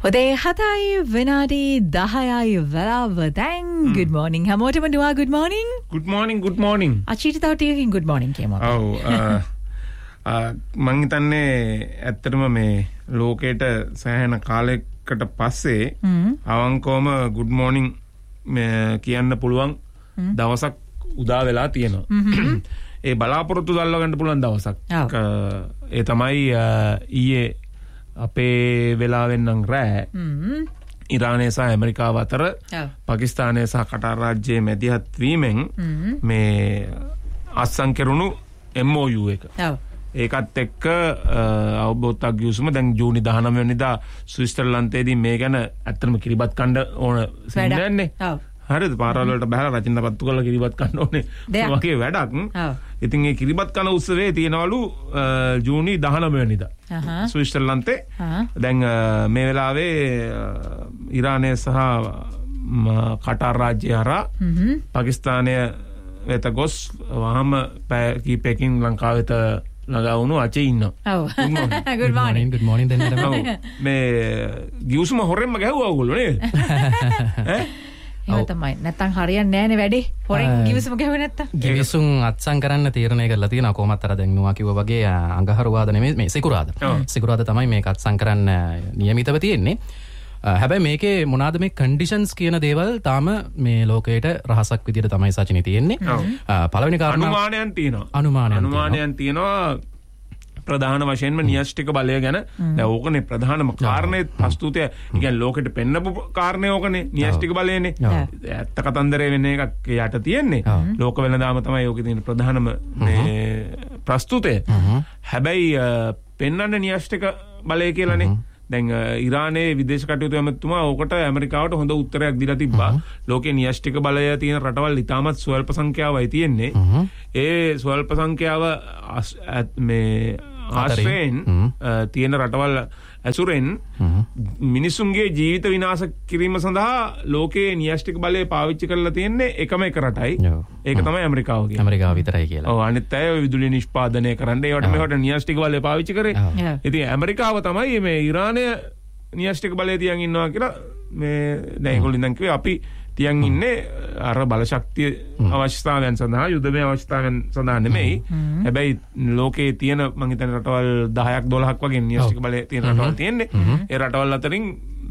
උදේ 7යි විනාඩි 10යි වෙලාව දැන් good morning හැමෝටම දුවා good morning good morning අචීට තව ටිකකින් good morning කියමු. ඔව් මං හිතන්නේ ඇත්තටම මේ ලෝකේට සෑහෙන කාලයකට පස්සේ අවංකවම good morning කියන්න පුළුවන් දවසක් උදා වෙලා තියෙනවා. ඒ බලාපොරොත්තු දල්ව ගන්න පුළුවන් දවසක්. ඒ තමයි ඊයේ අපේ වෙලාවෙන් නම් රෑ ඉරානය සහ ඇමරිකාව අතර පාකිස්තානය සහ කටාර් රාජ්‍යයේ මැදිහත් වීමෙන් මේ අත්සන් කෙරුණු MOU එක. ඒකත් එක්ක අවබෝධයක් ගිවිසුම දැන් ජූනි 19 වෙනිදා ස්විට්සර්ලන්තයේදී මේ ගැන ඇත්තටම කිරිබත් කන්න ඕන සින්නන්නේ. හරිද? පාරවල් වලට බහලා රචින්න පත්තු කරලා කිරිබත් කන්න ඕනේ. වගේ වැඩක්. ඉතින් ඒ කිරිබත් කන උත්සවයේ තියෙනවලු ජූනි 19 වෙනිදා. ස්විට්සර්ලන්තේ. දැන් මේ වෙලාවේ ඉරානය සහ කටාර් රාජ්‍යය හරහා පාකිස්තානය වෙත ගොස් වහම කීපයකින් ලංකාවෙත නගවුණු අචේ ඉන්නවා. good morning දෙන්නට. මේ ගිවිසුම හොරෙන්ම ගැහුවා ඔයගොල්ලෝ නේද? ඒක තමයි. නැත්තම් හරියන්නේ නැහැනේ වැඩේ. හොරෙන් ගිවිසුම ගැහුවේ නැත්තම්. ගිවිසුම් අත්සන් කරන්න තීරණය කරලා තියෙනවා. කොහොමත් අර දැන් නුවා කිව්වා වගේ අඟහරුවාද නෙමෙයි මේ සිකුරාද තමයි මේක අත්සන් කරන්න නියමිතව තියෙන්නේ. හැබැයි මේකේ මොනවාද මේ කන්ඩිෂන්ස් කියන දේවල් තාම මේ ලෝකයට රහසක් විදියට තමයි සචිනි තියෙන්නේ. පළවෙනි කාරණා අනුමානයන් තියෙනවා. ප්‍රධාන වශයෙන්ම න්‍යෂ්ටික බලය ගැන දැන් ඕකනේ ප්‍රධානම කාරණේ ප්‍රස්තුතය. කියන්නේ ලෝකෙට පෙන්නපු කාරණේ ඕකනේ න්‍යෂ්ටික බලයනේ. ඇත්ත කතන්දරේ වෙන එකක් යට තියෙන්නේ. ලෝක වෙනදාම තමයි ඕකේ තියෙන ප්‍රධානම මේ ප්‍රස්තුතය. හැබැයි පෙන්වන්නේ න්‍යෂ්ටික බලය කියලානේ. දැන් ඉරානයේ විදේශ කටයුතු ඇමතුමා ඕකට ඇමරිකාවට හොඳ උත්තරයක් දීලා තිබ්බා. ලෝකේ න්‍යෂ්ටික බලය තියෙන රටවල් ඉතාමත් ස්වල්ප සංඛ්‍යාවයි තියෙන්නේ. ඒ ස්වල්ප සංඛ්‍යාව මේ ආශ්‍රයෙන් තියෙන රටවල් ඇසුරෙන් මිනිසුන්ගේ ජීවිත විනාශ කිරීම සඳහා ලෝකයේ න්‍යෂ්ටික බලය පාවිච්චි කරලා තියෙන්නේ එකම එක රටයි. ඒක තමයි ඇමරිකාව කියන්නේ. ඇමරිකාව විතරයි කියලා. ඔව් අනිත් අය විදුලි නිෂ්පාදනය කරන්න ඒවට මේවට න්‍යෂ්ටික බලය පාවිච්චි කරේ. ඉතින් ඇමරිකාව තමයි මේ ඉරානය න්‍යෂ්ටික බලය තියන් ඉන්නවා කියලා මේ දැන් ඒගොල්ලෝ ඉඳන් කිව්වේ අපි තියන් ඉන්නේ අර බල ශක්තිය අවශ්‍යතාවයන් සඳහා යුද්ධමය අවශ්‍යතාවයන් සඳහා නෙමෙයි. හැබැයි ලෝකයේ තියෙන මං හිතන්නේ රටවල් 10ක් 12ක් වගේ න්‍යෂ්ටික බලය තියෙන රටවල් තියෙන්නේ. ඒ රටවල් අතරින්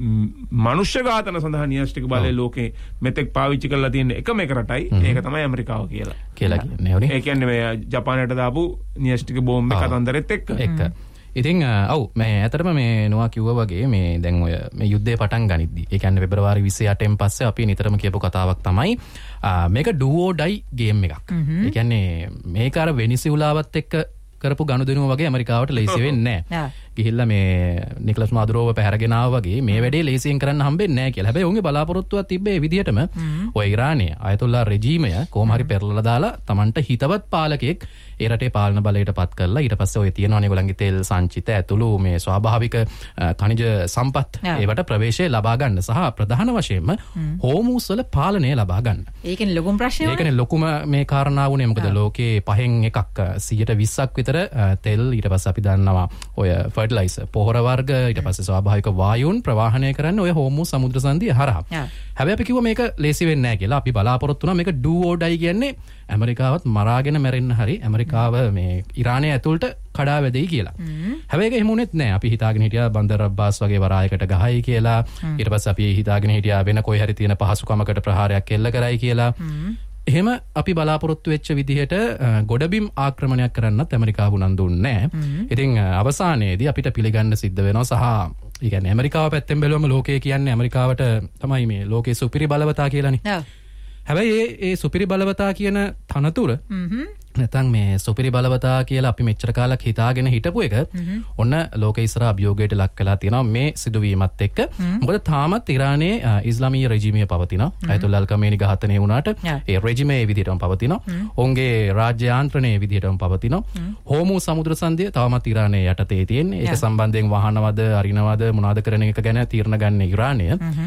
මනුෂ්‍ය ඝාතන සඳහා න්‍යෂ්ටික බලය ලෝකේ මෙතෙක් පාවිච්චි කරලා තියෙන එකම එක රටයි. ඒක තමයි ඇමරිකාව කියලා කියන්නේ. ඒ කියන්නේ මේ ජපානයට දාපු න්‍යෂ්ටික බෝම්බ කතන්දරෙත් එක්ක. ඉතින් ඔව් මේ ඇතරම මේ නොවා කිව්වා වගේ මේ දැන් ඔය මේ යුද්ධය පටන් ගනිද්දි ඒ කියන්නේ පෙබරවාරි 28න් පස්සේ අපි නිතරම කියපු කතාවක් තමයි මේක do or die game එකක්. ඒ කියන්නේ මේක අර වෙනිසියුලාවත් එක්ක කරපු ගනුදෙනුව වගේ ඇමරිකාවට ලේසි වෙන්නේ නැහැ. ගිහිල්ලා මේ නිකලස් මාදුරෝව පැහැරගෙන ආවා වගේ මේ වැඩේ ලේසියෙන් කරන්න හම්බෙන්නේ නැහැ කියලා. හැබැයි උන්ගේ බලාපොරොත්තුවක් තිබ්බේ ඒ විදිහටම ඔය ඉරානයේ අයතොල්ලා රෙජීමය කොහොම හරි පෙරලලා දාලා Tamanට හිතවත් පාලකෙක් ඒ රටේ පාලන බලයට පත් කරලා ඊට පස්සේ ඔය තියෙනවනේ ඒගොල්ලන්ගේ තෙල් සංචිත ඇතුළු මේ ස්වාභාවික ඛනිජ සම්පත් ඒවට ප්‍රවේශය ලබා ගන්න සහ ප්‍රධාන වශයෙන්ම හෝමුස් වල පාලනය ලබා ගන්න. ඒකනේ ලොකුම ප්‍රශ්නේ. ඒකනේ ලොකුම මේ කාරණාව උනේ. මොකද ලෝකේ පහෙන් එකක් 120ක් විතර තෙල් ඊට පස්සේ අපි දන්නවා ඔය ෆර්ටිලයිසර් පොහොර වර්ග ඊට පස්සේ ස්වාභාවික වායුන් ප්‍රවාහනය කරන්නේ ඔය හෝමුස් සමුද්‍ර සංධිය හරහා. හැබැයි අපි කිව්වා මේක ලේසි වෙන්නේ නැහැ කියලා. අපි බලාපොරොත්තු වුණා මේක do or die කියන්නේ ඇමරිකාවත් මරාගෙන මැරෙන්න හරි ඇමරිකාව මේ ඉරානය ඇතුළට කඩා වැදෙයි කියලා. හැබැයි ඒක එහෙම උනේත් නැහැ. අපි හිතාගෙන හිටියා බන්දර් අබ්බාස් වගේ වරායකට ගහයි කියලා. ඊට පස්සේ අපි හිතාගෙන හිටියා වෙන කොයි හරි තියෙන පහසුකමකට ප්‍රහාරයක් එල්ල කරයි කියලා. එහෙම අපි බලාපොරොත්තු වෙච්ච විදිහට ගොඩබිම් ආක්‍රමණයක් කරන්නත් ඇමරිකාව උනන්දුන්නේ නැහැ. ඉතින් අවසානයේදී අපිට පිළිගන්න සිද්ධ වෙනවා සහ ඒ කියන්නේ ඇමරිකාව පැත්තෙන් බැලුවම ලෝකය කියන්නේ ඇමරිකාවට තමයි මේ ලෝකයේ සුපිරි බලවතා කියලානේ. හැබැයි ඒ සුපිරි බලවතා කියන තනතුර නැත්නම් මේ සුපිරි බලවතා කියලා අපි මෙච්චර කාලයක් හිතාගෙන හිටපු එක ඔන්න ලෝකේ ඉස්සර අභියෝගයට ලක් වෙලා තියෙනවා මේ සිදුවීමත් එක්ක. මොකද තාමත් ඉරානයේ ඉස්ලාමීය රෙජිමය පවතිනවා. අයතොල්ලා අල් කමේනි ඝාතනය වුණාට ඒ රෙජිමේ විදිහටම පවතිනවා. ඔවුන්ගේ රාජ්‍ය යාන්ත්‍රණයේ විදිහටම පවතිනවා. හෝමුස් සමුද්‍ර සංධිය තවමත් ඉරානයේ යටතේ තියෙන්නේ. ඒක සම්බන්ධයෙන් වහනවද අරිනවද මොනවද කරන එක ගැන තීරණ ගන්න ඉරානය.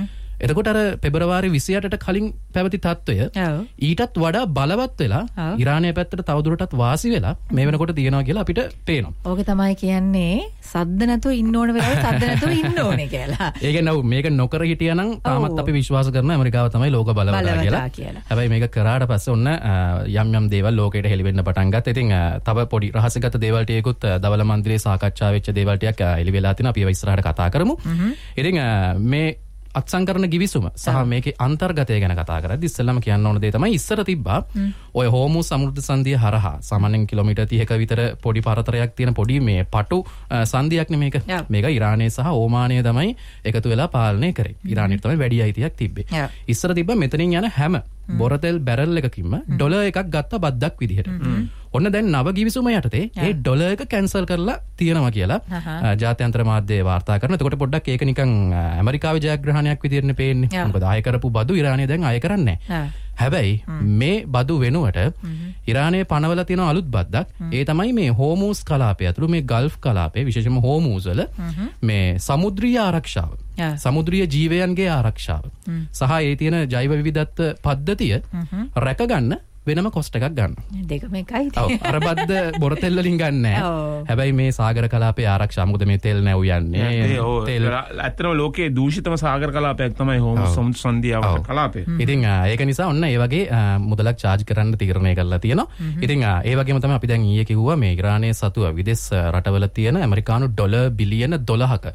එතකොට අර පෙබරවාරි 28ට කලින් පැවති තත්ත්වය ඊටත් වඩා බලවත් වෙලා ඉරානය පැත්තට තවදුරටත් වාසි වෙලා මේ වෙනකොට තියෙනවා කියලා අපිට පේනවා. ඕක තමයි කියන්නේ සද්ද නැතුව ඉන්න ඕන වෙලාවට සද්ද නැතුව ඉන්න ඕනේ කියලා. ඒ කියන්නේ මේක නොකර හිටියනම් තාමත් අපි විශ්වාස කරන ඇමරිකාව තමයි ලෝක බලවතා කියලා. හැබැයි මේක කරාට පස්සේ ඔන්න යම් දේවල් ලෝකයට හෙළි වෙන්න පටන් ගත්තා. ඉතින් තව පොඩි රහස්‍යගත දේවල් ටිකකුත් දවල මන්දිරේ සාකච්ඡා වෙච්ච දේවල් ටිකක් එලි වෙලා තිනවා. අපි ඒවා ඉස්සරහට කතා කරමු. ඉතින් මේ අත්සන්කරන ගිවිසුම සහ මේකේ අන්තර්ගතය ගැන කතා කරද්දි ඉස්සෙල්ලාම කියන්න ඕන දේ තමයි ඉස්සර තිබ්බා ඔය හෝමුස් සමුද්‍ර සංධිය හරහා සාමාන්‍යයෙන් කිලෝමීටර් 30ක විතර පොඩි පරතරයක් තියෙන පොඩි මේ පටු සංධියක් නේ මේක. මේක ඉරානය සහ ඕමානය තමයි එකතු වෙලා පාලනය කරේ. ඉරානයට තමයි වැඩි අයිතියක් තිබ්බේ. ඉස්සර තිබ්බා මෙතනින් යන හැම බොරතෙල් බැරල් එකකින්ම ඩොලර් එකක් ගත්ත බද්දක් විදිහට. ඔන්න දැන් නව ගිවිසුම යටතේ ඒ ඩොලර් එක කැන්සල් කරලා තියෙනවා කියලා ජාත්‍යන්තර මාධ්‍ය වාර්තා කරනවා. එතකොට පොඩ්ඩක් ඒක නිකන් ඇමරිකාවේ ජයග්‍රහණයක් විදිහටනේ පේන්නේ. මොකද ආය කරපු බදු ඉරානය දැන් ආය කරන්නේ නැහැ. හැබැයි මේ බදු වෙනුවට ඉරානයේ පනවලා තියෙන අලුත් බද්දක් ඒ තමයි මේ හෝමූස් කලාපය ඇතුළු මේ ගල්ෆ් කලාපයේ විශේෂයෙන්ම හෝමූස් වල මේ සමුද්‍රීය ආරක්ෂාව සමුද්‍රීය ජීවයන්ගේ ආරක්ෂාව සහ ඒ තියෙන ජෛව විවිධත්ව පද්ධතිය රැකගන්න වෙනම කොස්ට් එකක් ගන්න. දෙකම එකයි. ඔව් අර බද්ද බොරතෙල් වලින් ගන්න නැහැ. හැබැයි මේ සාගර කලාපයේ ආරක්ෂා මොකද මේ තෙල් නැව් යන්නේ. තෙල් ඇත්තටම ලෝකයේ දූෂිතම සාගර කලාපයක් තමයි හෝමුස් සංධිය කලාපය. ඉතින් ඒක නිසා ඔන්න ඒ වගේ මුදලක් charge කරන්න තීරණය කරලා තියෙනවා. ඉතින් ඒ වගේම තමයි අපි දැන් ඊයේ කිව්වා මේ ඉරානයේ සතුව විදේශ රටවල තියෙන ඇමරිකානු ඩොලර් බිලියන 12ක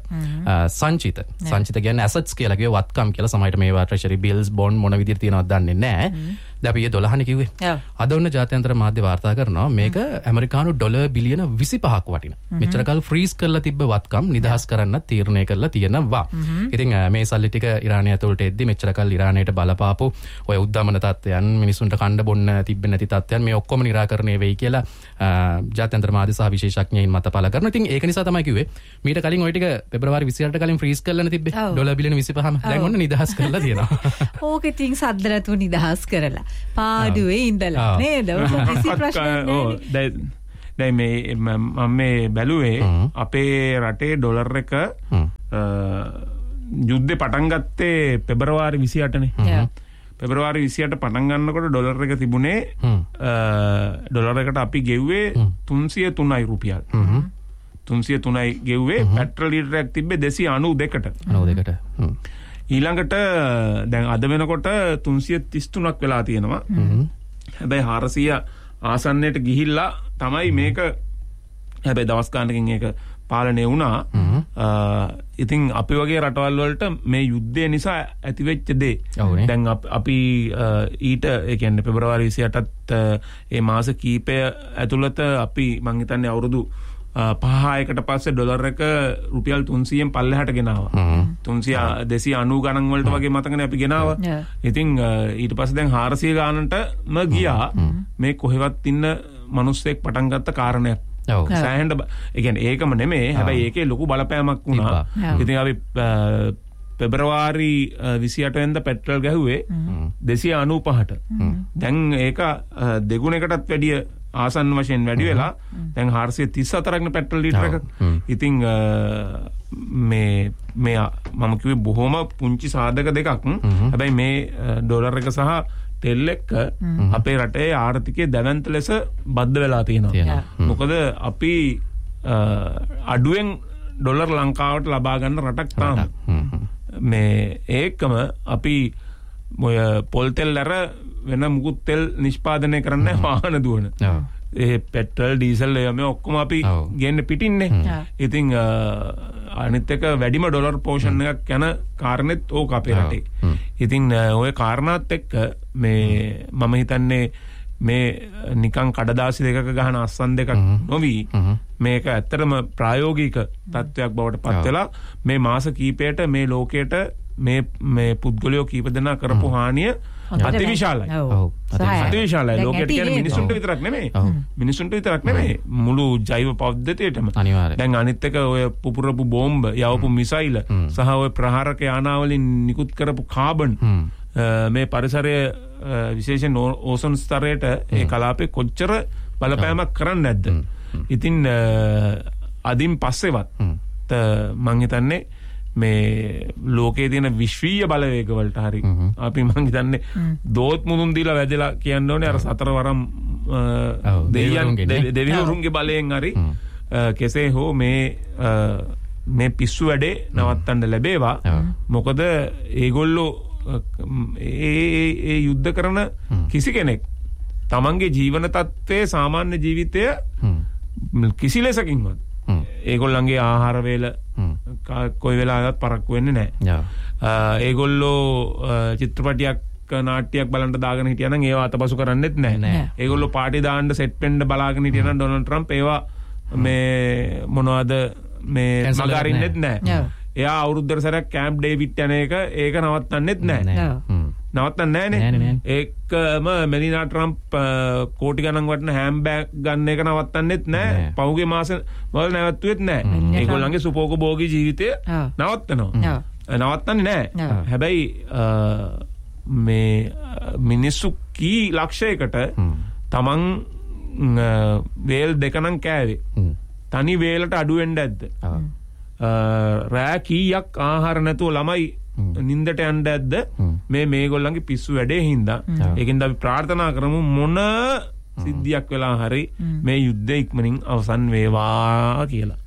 සංචිත කියන්නේ assets කියලා කිව්වේ වත්කම් කියලා සමහරට මේවා treasury bills bond මොන විදිහට තියෙනවද දන්නේ නැහැ. දැන් අපි 12නේ කිව්වේ. අද ඔන්න ජාත්‍යන්තර මාධ්‍ය වාර්තා කරනවා මේක ඇමරිකානු ඩොලර් බිලියන 25ක් වටින. මෙච්චර කල් ෆ්‍රීස් කරලා තිබ්බ වත්කම් නිදහස් කරන්න තීරණය කරලා තියෙනවා. ඉතින් මේ සල්ලි ටික ඉරානය ඇතුළට එද්දි මෙච්චර කල් ඉරානයට බලපාපු ඔය උද්දමන තත්ත්වයන් මිනිසුන්ට කණ්ඩ බොන්න තිබෙන්නේ නැති තත්ත්වයන් මේ ඔක්කොම निराකරණය වෙයි කියලා ජාත්‍යන්තර මාධ්‍ය සහ විශේෂඥයින් මත පළ කරනවා. ඉතින් ඒක නිසා තමයි කිව්වේ මීට කලින් ওই ටික පෙබරවාරි 28ට කලින් ෆ්‍රීස් කරලානේ තිබ්බේ. ඩොලර් බිලියන 25ම දැන් ඔන්න නිදහස් කරලා තියෙනවා. ඕක ඉතින් සද්ද නැතුව නිදහස් කරලා පාඩුවේ ඉඳලා නේද? දැන් මේ බැලුවේ අපේ රටේ ඩොලර් එක යුද්ධේ පටන් ගත්තේ පෙබරවාරි 28නේ. පෙබරවාරි 28 පටන් ගන්නකොට ඩොලර් එක තිබුණේ ඩොලර් එකට අපි ගෙව්වේ 303යි රුපියල්. 303යි ගෙව්වේ පෙට්‍රල් ලීටරයක් තිබ්බේ 292ට. 92ට. ඊළඟට දැන් අද වෙනකොට 333ක් වෙලා තියෙනවා. හැබැයි 400 ආසන්නයට ගිහිල්ලා තමයි මේක හැබැයි දවස් ගානකින් ඒක පාලනය වුණා. ඉතින් අපි වගේ රටවල් වලට මේ යුද්ධය නිසා ඇතිවෙච්ච දේ දැන් අපි ඊට ඒ කියන්නේ පෙබරවාරි 28ත් ඒ මාස කීපය ඇතුළත අපි මං හිතන්නේ අවුරුදු 5-6කට පස්සේ ඩොලර් එක රුපියල් 300න් පල්ලෙහාට ගෙනාවා. 290 ගණන් වලට වගේ මතකනේ අපි ගෙනාවා. ඉතින් ඊට පස්සේ දැන් 400 ගානටම ගියා. මේ කොහෙවත් ඉන්න මිනිස්සෙක් පටන් ගත්ත කාරණයක්. සෑහෙන්න ඒ කියන්නේ ඒකම නෙමෙයි. හැබැයි ඒකේ ලොකු බලපෑමක් වුණා. ඉතින් අපි පෙබරවාරි 28 වෙනිදා පෙට්‍රල් ගැහුවේ 295ට. දැන් ඒක දෙගුණයකටත් වැඩිය ආසන්න වශයෙන් වැඩි වෙලා දැන් 434ක් නේ පෙට්‍රල් ලීටර එක. ඉතින් මේ මම කිව්වේ බොහොම පුංචි සාධක දෙකක්. හැබැයි මේ ඩොලර් එක සහ තෙල් එක්ක අපේ රටේ ආර්ථිකය දැවැන්ත ලෙස බද්ධ වෙලා තියෙනවා. මොකද අපි අඩුවෙන් ඩොලර් ලංකාවට ලබා ගන්න රටක් තාම. මේ ඒකම අපි ඔය පොල් තෙල් අර වෙන මුකුත් තෙල් නිෂ්පාදනය කරන්න වාහන දුවන. ඒ පෙට්‍රල් ඩීසල් මේ ඔක්කොම අපි ගේන්නේ පිටින්නේ. ඉතින් අනිත් එක වැඩිම ඩොලර් පෝෂන් එකක් යන කාරණෙත් ඕක අපේ රටේ. ඉතින් ওই කාරණාත් එක්ක මේ මම හිතන්නේ මේ නිකන් කඩදාසි දෙකක ගහන අස්සන් දෙකක් නොවි මේක ඇත්තටම ප්‍රායෝගික තත්ත්වයක් බවට පත් වෙලා මේ මාස කීපයට මේ ලෝකයට මේ පුද්ගලයෝ කීප දෙනා කරපු හානිය අතිවිශාලයි. අතිවිශාලයි. ලෝකෙට කියන්නේ මිනිසුන්ට විතරක් නෙමෙයි. මිනිසුන්ට විතරක් නෙමෙයි. මුළු ජෛව පද්ධතියටම. දැන් අනිත් එක ඔය පුපුරපු බෝම්බ, යවපු මිසයිල සහ ඔය ප්‍රහාරක යානාවලින් නිකුත් කරපු කාබන් මේ පරිසරය විශේෂයෙන් ඕසොන් ස්තරයට ඒ කලාපේ කොච්චර බලපෑමක් කරන්නේ නැද්ද? ඉතින් අදින් පස්සෙවත් මං හිතන්නේ මේ ලෝකයේ තියෙන විශ්වීය බලවේග වලට හරි අපි මං හිතන්නේ දෝත් මුදුන් දීලා වැදලා කියන්න ඕනේ අර සතර වරම් දෙවිවරුන්ගේ බලයෙන් හරි කෙසේ හෝ මේ පිස්සු වැඩේ නවත්තන්න ලැබේවා. මොකද ඒගොල්ලෝ ඒ යුද්ධ කරන කිසි කෙනෙක් තමන්ගේ ජීවන තත්ත්වයේ සාමාන්‍ය ජීවිතය කිසි ලෙසකින්වත් ඒගොල්ලන්ගේ ආහාර වේල කොයි වෙලාවකත් පරක්කු වෙන්නේ නැහැ. ඒගොල්ලෝ චිත්‍රපටියක් නාට්‍යයක් බලන්න දාගෙන හිටියනම් ඒවා අතපසු කරන්නෙත් නැහැ. ඒගොල්ලෝ පාටි දාන්න සෙට් වෙන්න බලාගෙන හිටියනම් ඩොනල්ඩ් ට්‍රම්ප් ඒවා මේ මොනවද මේ මගහරින්නෙත් නැහැ. එයා අවුරුද්දකට සැරයක් කැම්ප් ඩේවිඩ් යන එක ඒක නවත්තන්නෙත් නැහැ. නවත්තන්නේ නැහනේ. ඒකම මෙලිනා ට්‍රම්ප් කෝටි ගණන් වටින හෑම්බෑග් ගන්න එක නවත්තන්නෙත් නැහැ. පහුගිය මාස වල නැවතුෙත් නැහැ. ඒගොල්ලන්ගේ සුපෝකභෝගී ජීවිතය නවත්තනවා. නවත්තන්නේ නැහැ. හැබැයි මේ මිනිස්සු කී ලක්ෂයකට තමන් වේල් දෙකනම් කෑවේ. තනි වේලට අඩු වෙන්න ඇද්ද? රෑ කීයක් ආහාර නැතුව ළමයි නින්දට යන්න ඇද්ද? මේගොල්ලන්ගේ පිස්සු වැඩේ හින්දා. ඒකෙන්ද අපි ප්‍රාර්ථනා කරමු මොන සිද්ධියක් වෙලා හරි මේ යුද්ධය ඉක්මනින් අවසන් වේවා කියලා.